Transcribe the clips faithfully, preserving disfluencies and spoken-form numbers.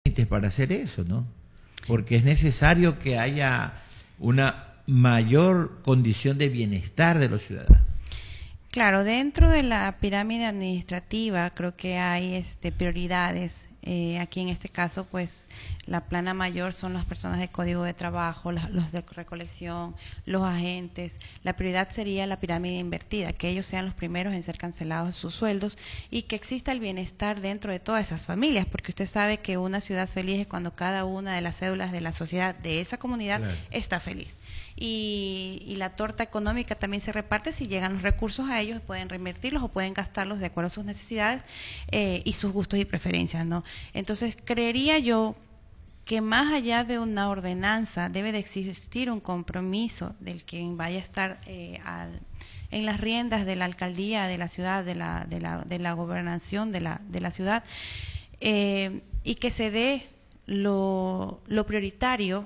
para hacer eso, ¿no? Porque es necesario que haya una mayor condición de bienestar de los ciudadanos. Claro, dentro de la pirámide administrativa creo que hay este, prioridades. Eh, aquí en este caso, pues, la plana mayor son las personas de código de trabajo, las, los de recolección, los agentes. La prioridad sería la pirámide invertida, que ellos sean los primeros en ser cancelados sus sueldos y que exista el bienestar dentro de todas esas familias, porque usted sabe que una ciudad feliz es cuando cada una de las células de la sociedad de esa comunidad claro. está feliz. Y, y la torta económica también se reparte si llegan los recursos a ellos, pueden reinvertirlos o pueden gastarlos de acuerdo a sus necesidades eh, y sus gustos y preferencias, ¿no? Entonces, creería yo que más allá de una ordenanza debe de existir un compromiso del quien vaya a estar eh, al, en las riendas de la alcaldía de la ciudad, de la, de la, de la gobernación de la, de la ciudad, eh, y que se dé lo, lo prioritario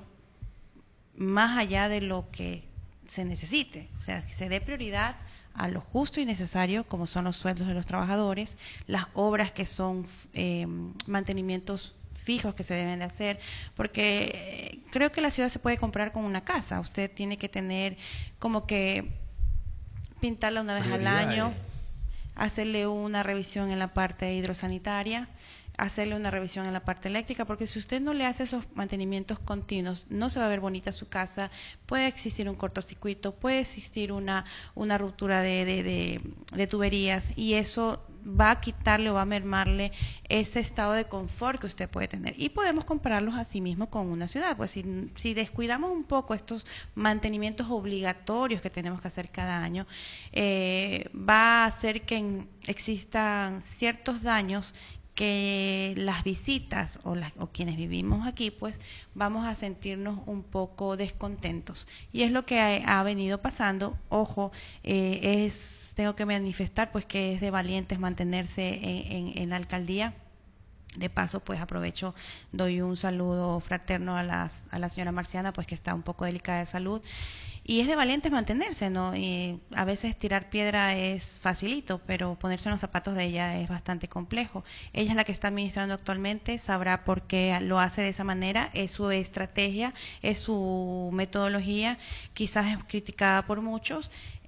más allá de lo que se necesite, o sea, que se dé prioridad a lo justo y necesario, como son los sueldos de los trabajadores, las obras que son eh, mantenimientos fijos que se deben de hacer, porque creo que la ciudad se puede comprar con una casa. Usted tiene que tener como que pintarla una vez al año, hacerle una revisión en la parte hidrosanitaria, hacerle una revisión en la parte eléctrica, porque si usted no le hace esos mantenimientos continuos, no se va a ver bonita su casa, puede existir un cortocircuito, puede existir una, una ruptura de, de, de, de tuberías, y eso va a quitarle o va a mermarle ese estado de confort que usted puede tener. Y podemos compararlos a sí mismo con una ciudad, pues si, si descuidamos un poco estos mantenimientos obligatorios que tenemos que hacer cada año, eh, va a hacer que existan ciertos daños que las visitas o, las, o quienes vivimos aquí, pues vamos a sentirnos un poco descontentos. Y es lo que ha, ha venido pasando. Ojo, eh, es tengo que manifestar pues que es de valientes mantenerse en, en, en la alcaldía. De paso, pues aprovecho, doy un saludo fraterno a, las, a la señora Marciana, pues que está un poco delicada de salud. Y es de valientes mantenerse, ¿no? Y a veces tirar piedra es facilito, pero ponerse en los zapatos de ella es bastante complejo. Ella es la que está administrando actualmente, sabrá por qué lo hace de esa manera, es su estrategia, es su metodología, quizás es criticada por muchos.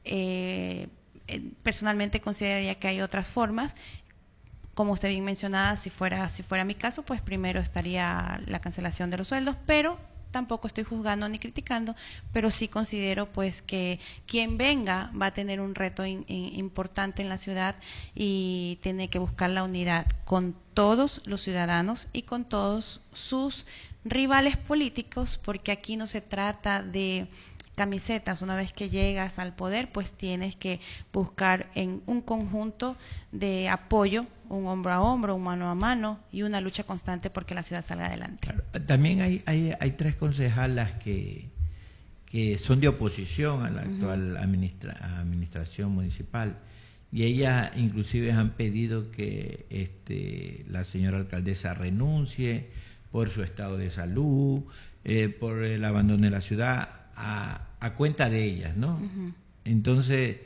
Eh, personalmente consideraría que hay otras formas. Como usted bien mencionaba, si fuera, si fuera mi caso, pues primero estaría la cancelación de los sueldos, pero tampoco estoy juzgando ni criticando, pero sí considero pues que quien venga va a tener un reto in, in, importante en la ciudad y tiene que buscar la unidad con todos los ciudadanos y con todos sus rivales políticos, porque aquí no se trata de camisetas. Una vez que llegas al poder, pues tienes que buscar en un conjunto de apoyo, un hombro a hombro, un mano a mano y una lucha constante porque la ciudad salga adelante. Claro, también hay, hay, hay tres concejalas que, que son de oposición a la actual uh-huh. administra, administración municipal, y ellas inclusive han pedido que este, la señora alcaldesa renuncie por su estado de salud, eh, por el abandono de la ciudad, A, a cuenta de ellas, ¿no? Uh-huh. Entonces,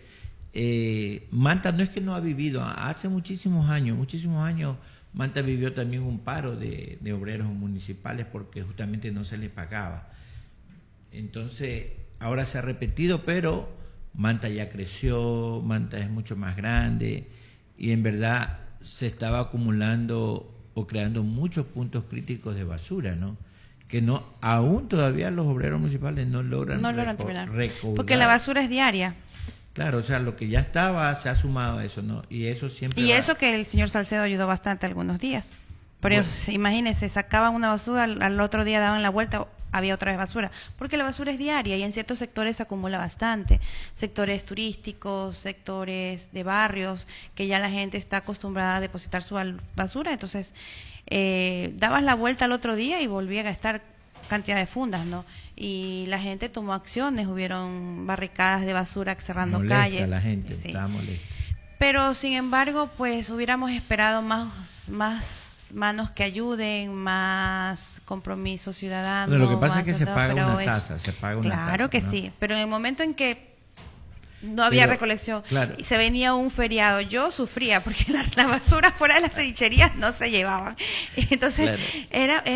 eh, Manta no es que no ha vivido, hace muchísimos años, muchísimos años, Manta vivió también un paro de, de obreros municipales porque justamente no se les pagaba. Entonces, ahora se ha repetido, pero Manta ya creció, Manta es mucho más grande y en verdad se estaba acumulando o creando muchos puntos críticos de basura, ¿no? Que no, aún todavía los obreros municipales no logran, no logran reco terminar, recaudar. Porque la basura es diaria. Claro, o sea, lo que ya estaba se ha sumado a eso, ¿no? Y eso siempre Y va... eso que el señor Salcedo ayudó bastante algunos días. Pero bueno. Imagínense, sacaban una basura, al, al otro día daban la vuelta, había otra vez basura. Porque la basura es diaria y en ciertos sectores se acumula bastante. Sectores turísticos, sectores de barrios, que ya la gente está acostumbrada a depositar su basura. Entonces, eh, dabas la vuelta al otro día y volvía a gastar cantidad de fundas, ¿no? Y la gente tomó acciones, hubieron barricadas de basura cerrando molesta calles. La gente sí. está molesta. Pero sin embargo, pues hubiéramos esperado más, más manos que ayuden, más compromiso ciudadano. Bueno, lo que pasa es que se todo, paga una eso, tasa, se paga una claro tasa, que ¿no? sí, pero en el momento en que no había pero, recolección claro. y se venía un feriado, yo sufría porque la, la basura fuera de las cevicherías no se llevaban. Entonces, claro. era, era